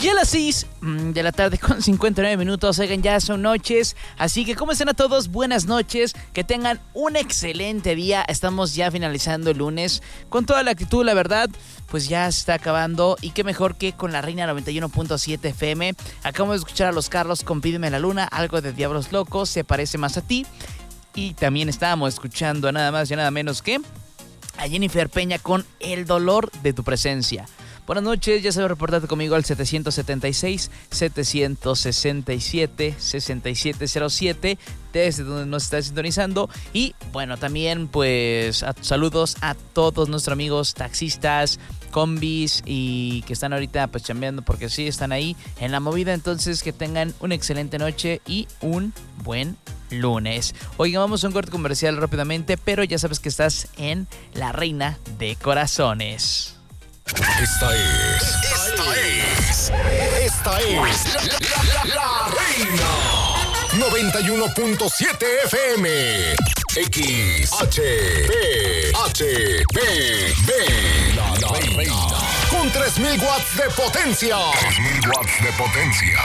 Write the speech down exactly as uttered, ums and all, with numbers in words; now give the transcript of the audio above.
Y a las seis de la tarde con cincuenta y nueve minutos, oigan, ya son noches, así que ¿cómo están a todos? Buenas noches, que tengan un excelente día. Estamos ya finalizando el lunes con toda la actitud, la verdad, pues ya se está acabando, y qué mejor que con la Reina noventa y uno punto siete F M. Acabamos de escuchar a Los Carlos con Pídeme la Luna, algo de Diablos Locos, Se Parece Más a Ti, y también estábamos escuchando a nada más y nada menos que a Jennifer Peña con El Dolor de Tu Presencia. Buenas noches, ya sabes reportarte conmigo al setecientos setenta y seis, setecientos sesenta y siete, sesenta y siete cero siete, desde donde nos estás sintonizando. Y bueno, también pues a, saludos a todos nuestros amigos taxistas, combis y que están ahorita pues chambeando, porque sí están ahí en la movida. Entonces que tengan una excelente noche y un buen lunes. Oigan, vamos a un corte comercial rápidamente, pero ya sabes que estás en La Reina de Corazones. Esta es, esta es, esta es la, la, la, la Reina noventa y uno punto siete F M. X H B H B B La, la Reina con tres mil watts de potencia. tres mil watts de potencia.